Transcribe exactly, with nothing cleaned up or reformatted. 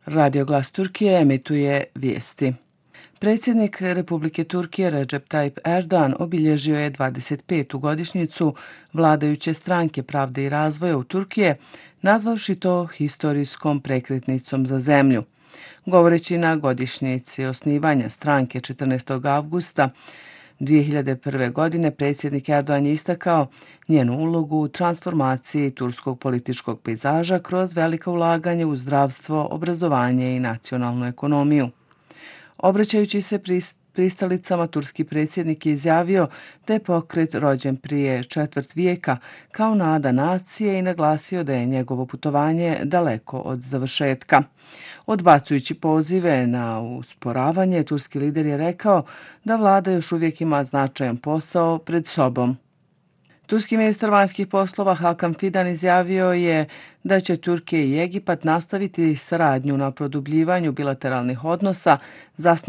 Radio Glas Turkije emituje vijesti. Predsjednik Republike Turkije Recep Tayyip Erdogan obilježio je dvadeset petu godišnjicu vladajuće stranke Pravde i razvoja u Turkije, nazvavši to historijskom prekretnicom za zemlju. Govoreći na godišnjici osnivanja stranke četrnaestog avgusta dvije hiljade prve. godine, predsjednik Erdogan je istakao njenu ulogu u transformaciji turskog političkog pejzaža kroz velika ulaganja u zdravstvo, obrazovanje i nacionalnu ekonomiju. Obraćajući se pristalicama, turski predsjednik je izjavio da je pokret rođen prije četvrt vijeka kao nada nacije i naglasio da je njegovo putovanje daleko od završetka. Odbacujući pozive na usporavanje, turski lider je rekao da vlada još uvijek ima značajan posao pred sobom. Turski ministar vanjskih poslova Hakan Fidan izjavio je da će Turkija i Egipat nastaviti saradnju na produbljivanju bilateralnih odnosa zasnovanih